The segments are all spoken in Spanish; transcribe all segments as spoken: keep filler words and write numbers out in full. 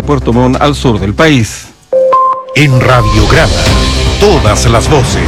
Puerto Montt al sur del país. En Radiograma, todas las voces.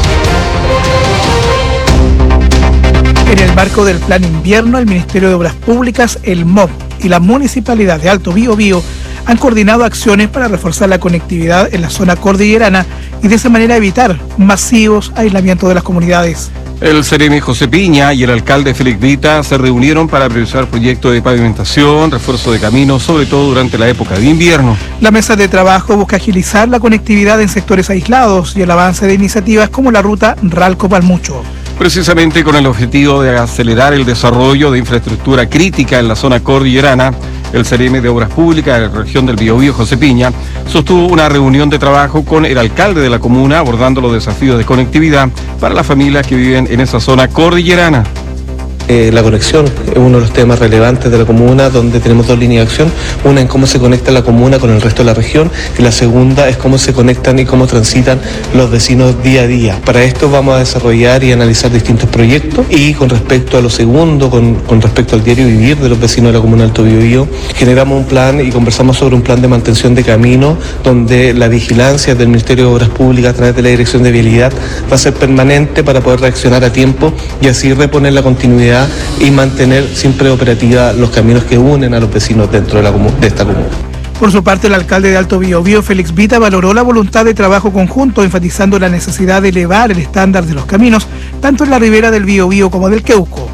En el marco del Plan Invierno, el Ministerio de Obras Públicas, el M O P y la Municipalidad de Alto Biobío han coordinado acciones para reforzar la conectividad en la zona cordillerana y de esa manera evitar masivos aislamientos de las comunidades. El seremi José Piña y el alcalde Félix Vita se reunieron para priorizar proyectos de pavimentación, refuerzo de caminos, sobre todo durante la época de invierno. La mesa de trabajo busca agilizar la conectividad en sectores aislados y el avance de iniciativas como la ruta Ralco-Palmucho. Precisamente con el objetivo de acelerar el desarrollo de infraestructura crítica en la zona cordillerana, el seremi de Obras Públicas de la región del Biobío, José Piña, sostuvo una reunión de trabajo con el alcalde de la comuna abordando los desafíos de conectividad para las familias que viven en esa zona cordillerana. Eh, la conexión es uno de los temas relevantes de la comuna, donde tenemos dos líneas de acción, una en cómo se conecta la comuna con el resto de la región y la segunda es cómo se conectan y cómo transitan los vecinos día a día. Para esto vamos a desarrollar y analizar distintos proyectos y con respecto a lo segundo, con, con respecto al diario vivir de los vecinos de la comuna de Alto Biobío, generamos un plan y conversamos sobre un plan de mantención de camino donde la vigilancia del Ministerio de Obras Públicas a través de la Dirección de Vialidad va a ser permanente para poder reaccionar a tiempo y así reponer la continuidad y mantener siempre operativa los caminos que unen a los vecinos dentro de, la comu- de esta comuna. Por su parte, el alcalde de Alto Biobío, Félix Vita, valoró la voluntad de trabajo conjunto, enfatizando la necesidad de elevar el estándar de los caminos, tanto en la ribera del Biobío como del Queuco.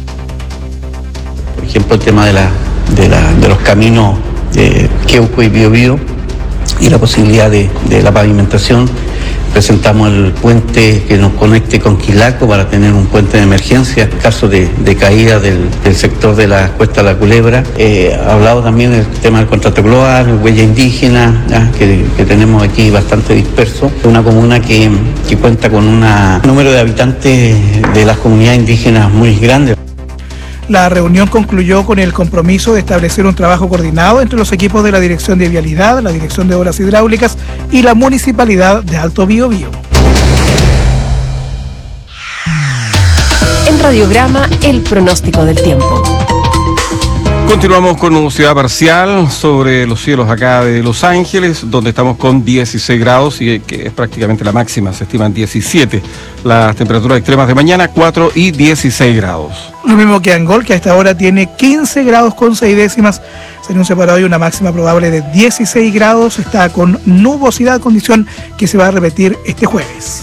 Por ejemplo, el tema de, la, de, la, de los caminos de Queuco y Biobío y la posibilidad de, de la pavimentación. Presentamos el puente que nos conecte con Quilaco para tener un puente de emergencia en caso de, de caída del, del sector de la Cuesta de la Culebra. Eh, ha hablado también del tema del contrato global, huella indígena, ¿ya? que, que tenemos aquí bastante disperso. Una comuna que, que cuenta con un número de habitantes de las comunidades indígenas muy grande. La reunión concluyó con el compromiso de establecer un trabajo coordinado entre los equipos de la Dirección de Vialidad, la Dirección de Obras Hidráulicas y la Municipalidad de Alto Biobío. En Radiograma, el pronóstico del tiempo. Continuamos con nubosidad parcial sobre los cielos acá de Los Ángeles, donde estamos con dieciséis grados y que es prácticamente la máxima, se estiman diecisiete. Las temperaturas extremas de mañana, cuatro y dieciséis grados. Lo mismo que Angol, que a esta hora tiene quince grados con seis décimas. Se anuncia para hoy una máxima probable de dieciséis grados. Está con nubosidad, condición que se va a repetir este jueves.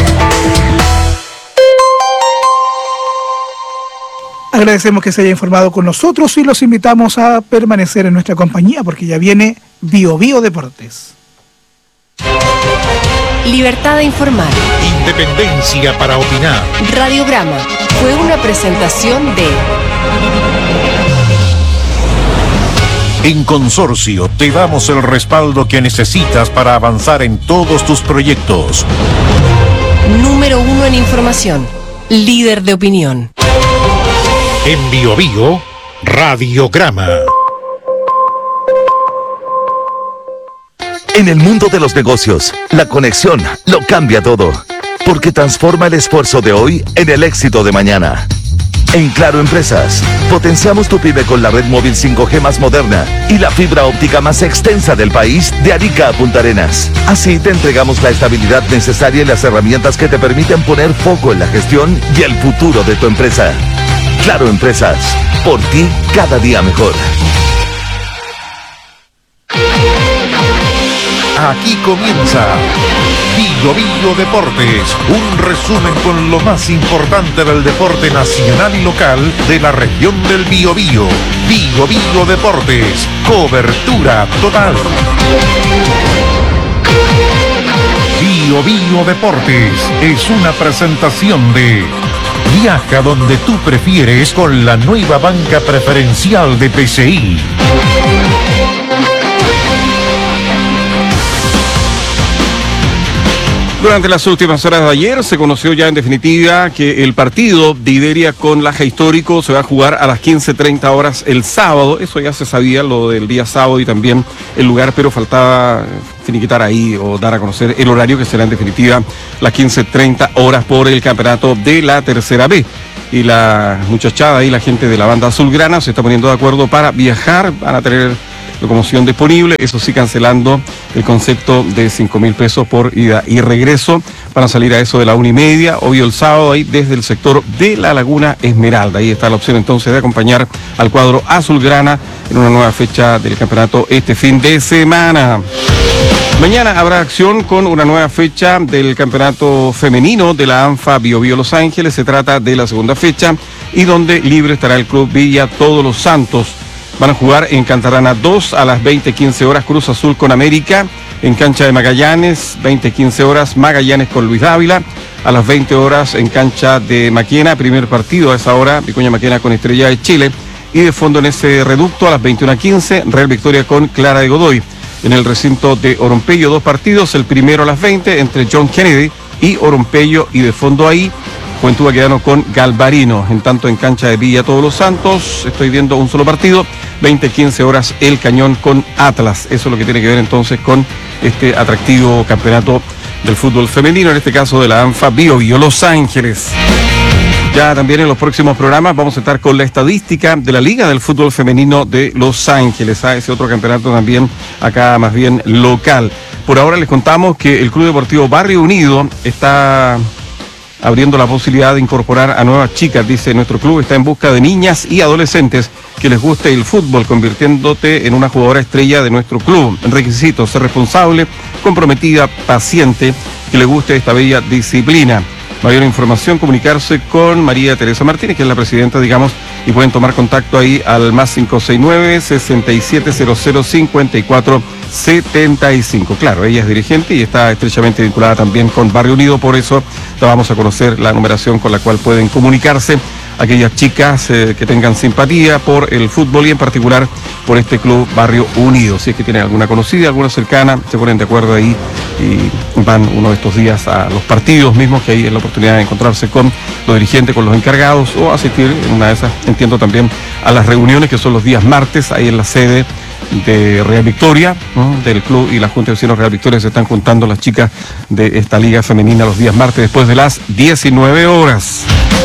Agradecemos que se haya informado con nosotros y los invitamos a permanecer en nuestra compañía porque ya viene Biobío Deportes. Libertad de informar. Independencia para opinar. Radiograma fue una presentación de... En Consorcio te damos el respaldo que necesitas para avanzar en todos tus proyectos. Número uno en información. Líder de opinión. En Biobío, Radiograma. En el mundo de los negocios, la conexión lo cambia todo, porque transforma el esfuerzo de hoy en el éxito de mañana. En Claro Empresas, potenciamos tu pyme con la red móvil cinco G más moderna y la fibra óptica más extensa del país, de Arica a Punta Arenas. Así te entregamos la estabilidad necesaria y las herramientas que te permiten poner foco en la gestión y el futuro de tu empresa. Claro Empresas, por ti cada día mejor. Aquí comienza Biobío Deportes, un resumen con lo más importante del deporte nacional y local de la región del Biobío. Biobío Deportes, cobertura total. Biobío Deportes es una presentación de Viaja donde tú prefieres con la nueva banca preferencial de P C I. Durante las últimas horas de ayer se conoció ya en definitiva que el partido de Iberia con Laja Histórico se va a jugar a las quince treinta horas el sábado. Eso ya se sabía, lo del día sábado y también el lugar, pero faltaba finiquitar ahí o dar a conocer el horario, que será en definitiva las quince treinta horas por el campeonato de la Tercera B. Y la muchachada y la gente de la banda azulgrana se está poniendo de acuerdo para viajar, van a tener locomoción disponible, eso sí cancelando el concepto de cinco mil pesos por ida y regreso. Van a salir a eso de la una y media, obvio el sábado, ahí desde el sector de la Laguna Esmeralda. Ahí está la opción entonces de acompañar al cuadro azulgrana en una nueva fecha del campeonato este fin de semana. Mañana habrá acción con una nueva fecha del campeonato femenino de la ANFA Bio Bio Los Ángeles. Se trata de la segunda fecha y donde libre estará el Club Villa Todos los Santos. Van a jugar en Cantarana dos a las veinte quince horas Cruz Azul con América. En cancha de Magallanes, veinte quince horas Magallanes con Luis Dávila. A las veinte horas en cancha de Maquena, primer partido a esa hora, Vicuña Maquena con Estrella de Chile. Y de fondo en ese reducto a las veintiuna quince, Real Victoria con Clara de Godoy. En el recinto de Orompello, dos partidos, el primero a las veinte entre John Kennedy y Orompello. Y de fondo ahí, Juventud Baquedano con Galvarino. En tanto en cancha de Villa Todos los Santos, estoy viendo un solo partido, veinte quince horas El Cañón con Atlas. Eso es lo que tiene que ver entonces con este atractivo campeonato del fútbol femenino, en este caso de la ANFA Bio Bio Los Ángeles. Ya también en los próximos programas vamos a estar con la estadística de la Liga del Fútbol Femenino de Los Ángeles, a ese otro campeonato también acá más bien local. Por ahora les contamos que el Club Deportivo Barrio Unido está abriendo la posibilidad de incorporar a nuevas chicas. Dice, nuestro club está en busca de niñas y adolescentes que les guste el fútbol, convirtiéndote en una jugadora estrella de nuestro club. Requisitos: ser responsable, comprometida, paciente, que le guste esta bella disciplina. Mayor información, comunicarse con María Teresa Martínez, que es la presidenta, digamos, y pueden tomar contacto ahí al más cinco seis nueve, seis siete cero cero, cinco cuatro siete cinco. Claro, ella es dirigente y está estrechamente vinculada también con Barrio Unido, por eso la vamos a conocer la numeración con la cual pueden comunicarse aquellas chicas eh, que tengan simpatía por el fútbol y en particular por este club Barrio Unido. Si es que tienen alguna conocida, alguna cercana, se ponen de acuerdo ahí y van uno de estos días a los partidos mismos, que hay la oportunidad de encontrarse con los dirigentes, con los encargados, o asistir en una de esas, entiendo también, a las reuniones que son los días martes, ahí en la sede de Real Victoria, ¿no? Del club y la Junta de Vecinos Real Victoria. Se están juntando las chicas de esta liga femenina los días martes después de las diecinueve horas.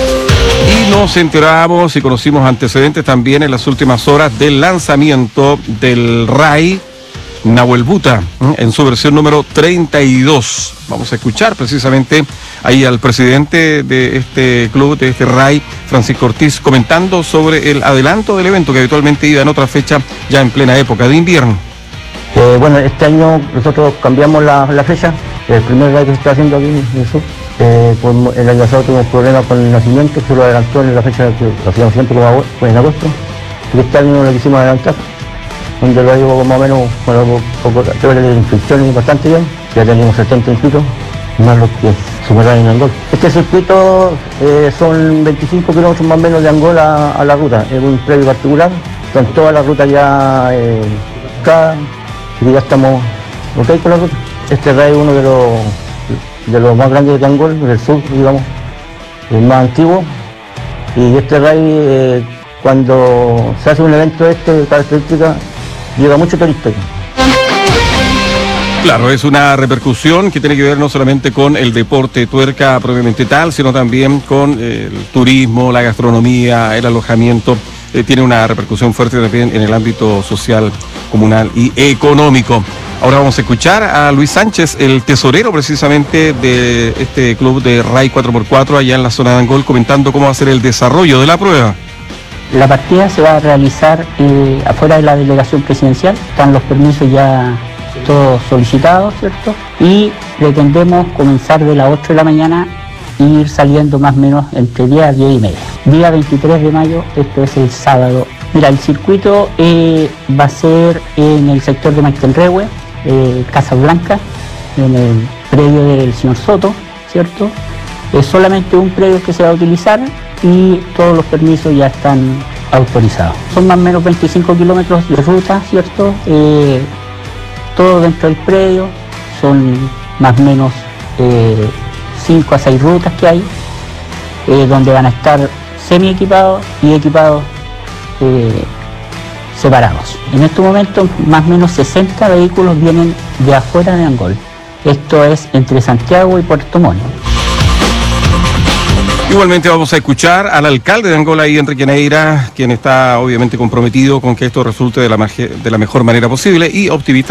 Y nos enteramos y conocimos antecedentes también en las últimas horas del lanzamiento del R A I Nahuel Buta, ¿eh? en su versión número treinta y dos. Vamos a escuchar precisamente ahí al presidente de este club, de este R A I, Francisco Ortiz, comentando sobre el adelanto del evento que habitualmente iba en otra fecha, ya en plena época de invierno. Eh, bueno, este año nosotros cambiamos la, la fecha. El primer R A I que se está haciendo aquí en el sur. Eh, pues el año pasado tuvimos problemas con el nacimiento, se lo adelantó en la fecha que lo hacíamos siempre como fue en agosto. Y este año lo quisimos adelantar, donde lo digo más o menos, bueno, poco, creo que las inscripciones bastante bien, ya tenemos setenta inscritos, más los que superaron en Angol. Este circuito eh, son veinticinco kilómetros más o menos de Angol a, a la ruta, es un predio particular, con toda la ruta ya eh, cada, y ya estamos ok con la ruta. Este R A I es uno de los de los más grandes de Angol, del sur, digamos, el más antiguo, y este R A I, eh, cuando se hace un evento de este característica, llega mucho turista. Claro, es una repercusión que tiene que ver no solamente con el deporte tuerca propiamente tal, sino también con eh, el turismo, la gastronomía, el alojamiento. Eh, tiene una repercusión fuerte también en el ámbito social, comunal y económico. Ahora vamos a escuchar a Luis Sánchez, el tesorero precisamente de este club de R A I cuatro por cuatro allá en la zona de Angol, comentando cómo va a ser el desarrollo de la prueba. La partida se va a realizar eh, afuera de la delegación presidencial, están los permisos ya todos solicitados, ¿cierto? Y pretendemos comenzar de las ocho de la mañana e ir saliendo más o menos entre diez a diez y media. Día veintitrés de mayo, esto es el sábado. Mira, el circuito eh, va a ser en el sector de Maitenrehue, Eh, Casa Blanca, en el predio del señor Soto, ¿cierto? Es solamente un predio que se va a utilizar y todos los permisos ya están autorizados. Son más o menos veinticinco kilómetros de ruta, ¿cierto? Eh, todo dentro del predio, son más o menos eh, cinco a seis rutas que hay, eh, donde van a estar semi equipados y equipados eh, separados. En este momento más o menos sesenta vehículos vienen de afuera de Angol. Esto es entre Santiago y Puerto Montt. Igualmente vamos a escuchar al alcalde de Angola, y Enrique Neira, quien está obviamente comprometido con que esto resulte de la, de la mejor manera posible y optimista